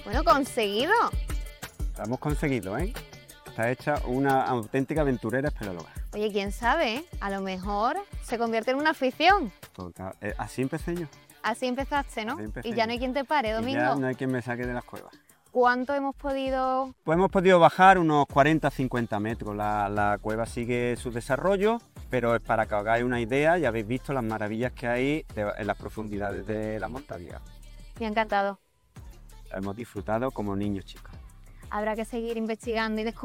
Bueno, conseguido. Lo hemos conseguido, ¿eh? Está hecha una auténtica aventurera espeleóloga. Oye, quién sabe, ¿eh? A lo mejor se convierte en una afición. Total. Así empecé yo. Así empezaste, ¿no? Así empecé Y ya yo. no hay quien te pare, Y Domingo. ya no hay quien me saque de las cuevas. ¿Cuánto hemos podido...? Pues hemos podido bajar unos 40-50 metros. La cueva sigue su desarrollo, pero es para que os hagáis una idea, ya habéis visto las maravillas que hay en las profundidades de la montaña. Me ha encantado. Hemos disfrutado como niños chicos. Habrá que seguir investigando y descubriendo.